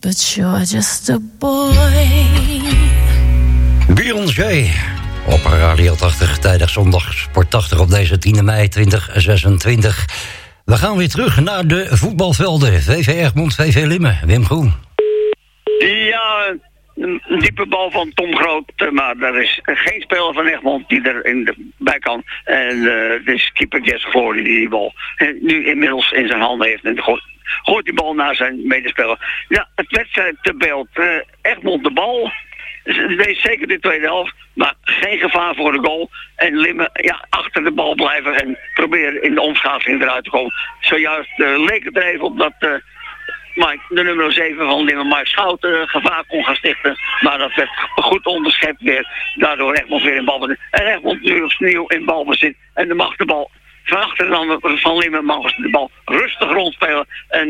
But you're just a boy. Beyoncé op Radio 80, tijdig zondag Sport 80 op deze 10 mei 2026. We gaan weer terug naar de voetbalvelden. VV Egmond, VV Limmen. Wim Groen. Ja, een diepe bal van Tom Groot, maar er is geen speler van Egmond die er bij kan. En het is keeper Jess Glory die bal nu inmiddels in zijn handen heeft en gooit die bal naar zijn medespeler. Ja, het wedstrijdbeeld. Egmond de bal. Deze zeker de tweede helft, maar geen gevaar voor de goal. En Limmen achter de bal blijven en proberen in de omschakeling eruit te komen. Zojuist leek het er even op dat Mike, de nummer 7 van Limmen, Mike Schout, gevaar kon gaan stichten. Maar dat werd goed onderschept weer. Daardoor Egmond weer in balbezit. En Egmond nu opnieuw in balbezit. En dan mag de bal van achter dan van Limmen mag de bal rustig rondspelen. En